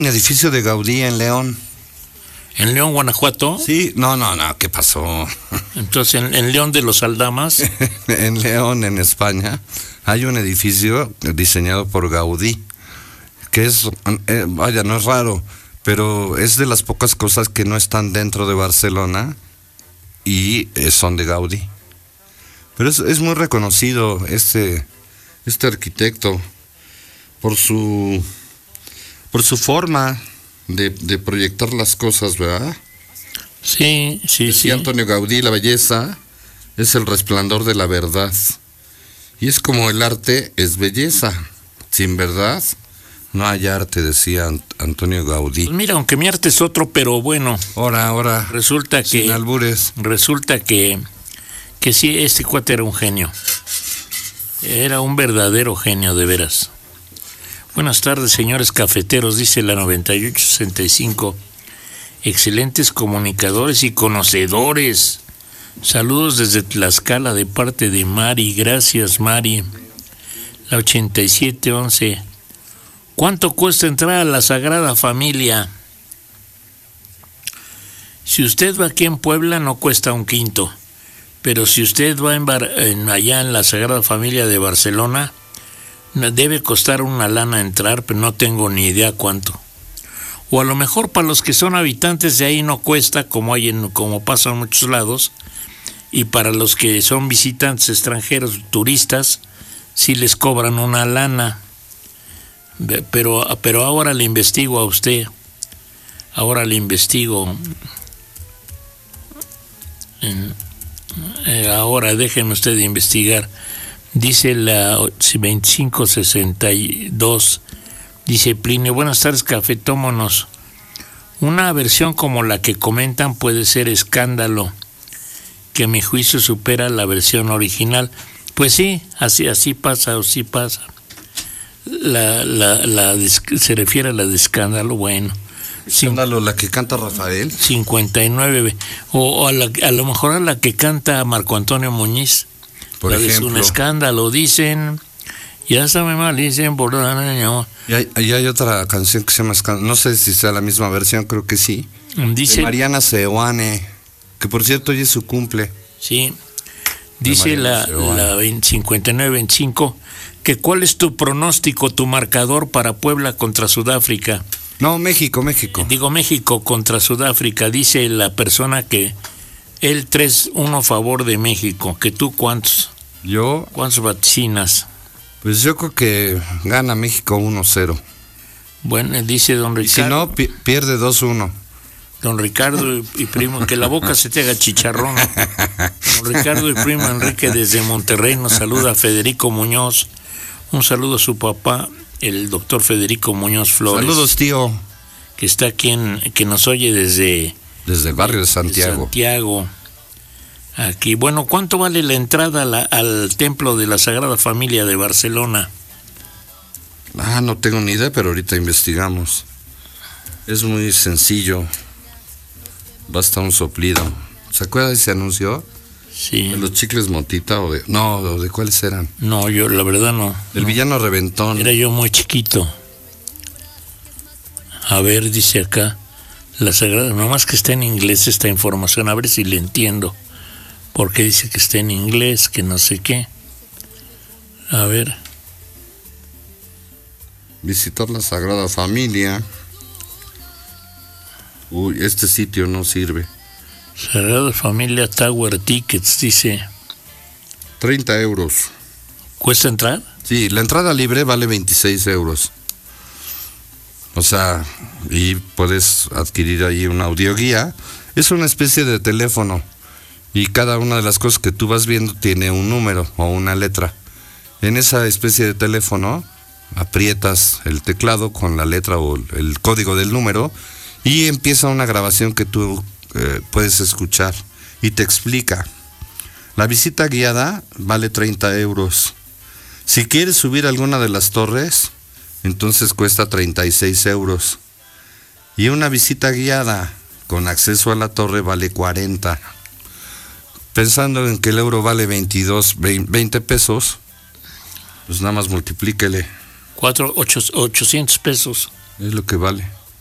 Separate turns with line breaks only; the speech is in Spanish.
Un edificio de Gaudí en León.
¿En León, Guanajuato?
Sí, no, ¿qué pasó?
Entonces, ¿en León de los Aldamas?
En León, en España, hay un edificio diseñado por Gaudí, que es, vaya, no es raro, pero es de las pocas cosas que no están dentro de Barcelona y son de Gaudí. Pero es muy reconocido este arquitecto por su forma de proyectar las cosas, ¿verdad?
Sí.
Antonio Gaudí, la belleza es el resplandor de la verdad. Y es como el arte es belleza. Sin verdad no hay arte, decía Antonio Gaudí.
Pues mira, aunque mi arte es otro, pero bueno.
Ahora.
Resulta que...
Sin albures.
Resulta que sí, este cuate era un genio. Era un verdadero genio, de veras. Buenas tardes, señores cafeteros, dice la 9865. Excelentes comunicadores y conocedores. Saludos desde Tlaxcala de parte de Mari. Gracias, Mari. La 8711. ¿Cuánto cuesta entrar a la Sagrada Familia? Si usted va aquí en Puebla, no cuesta un quinto. Pero si usted va allá en la Sagrada Familia de Barcelona, debe costar una lana entrar, pero no tengo ni idea cuánto. O a lo mejor para los que son habitantes de ahí no cuesta, como pasa en muchos lados, y para los que son visitantes extranjeros, turistas, sí les cobran una lana. Pero ahora le investigo a usted. Ahora le investigo. Ahora déjenme usted investigar. Dice la 2562, dice Plinio, buenas tardes, cafetómonos. Una versión como la que comentan puede ser Escándalo, que a mi juicio supera la versión original. Pues sí, así pasa. Se refiere a la de Escándalo, bueno.
Escándalo, la que canta Rafael.
59, o a lo mejor a la que canta Marco Antonio Muñiz.
Por ejemplo.
Es un escándalo, dicen. Ya está muy mal, dicen.
Y hay otra canción que se llama Escándalo. No sé si sea la misma versión, creo que sí.
Dice.
De Mariana Seoane, que por cierto hoy es su cumple.
Sí. Dice la 5925 que ¿cuál es tu pronóstico, tu marcador para Puebla contra Sudáfrica?
No, México.
Digo México contra Sudáfrica. Dice la persona que él 3-1 a favor de México. ¿Que tú cuántos?
Yo.
¿Cuántos vaticinas?
Pues yo creo que gana México 1-0.
Bueno, dice don Ricardo.
Y si no, pierde 2-1.
Don Ricardo y primo, que la boca se te haga chicharrón. Don Ricardo y primo Enrique desde Monterrey nos saluda Federico Muñoz. Un saludo a su papá, el doctor Federico Muñoz Flores.
Saludos, tío.
Que está aquí, que nos oye desde
el barrio de Santiago.
Aquí, bueno, ¿cuánto vale la entrada al templo de la Sagrada Familia de Barcelona?
No tengo ni idea, pero ahorita investigamos. Es muy sencillo. Basta un soplido. ¿Se acuerda de ese anuncio?
Sí.
¿De los chicles Motita o de... No, ¿de cuáles eran?
No, yo la verdad no.
El villano Reventón.
Era yo muy chiquito. A ver, dice acá. La Sagrada... Nomás que está en inglés esta información. A ver si le entiendo. Porque dice que está en inglés, que no sé qué. A ver.
Visitar la Sagrada Familia. Uy, este sitio no sirve.
Sagrada Familia Tower Tickets, dice.
30 euros.
¿Cuesta entrar?
Sí, la entrada libre vale 26 euros. O sea, y puedes adquirir ahí una audioguía. Es una especie de teléfono. Y cada una de las cosas que tú vas viendo tiene un número o una letra. En esa especie de teléfono aprietas el teclado con la letra o el código del número y empieza una grabación que tú puedes escuchar y te explica. La visita guiada vale 30 euros. Si quieres subir alguna de las torres, entonces cuesta 36 euros. Y una visita guiada con acceso a la torre vale 40. Pensando en que el euro vale 20 pesos, pues nada más multiplíquele.
800 pesos.
Es lo que vale.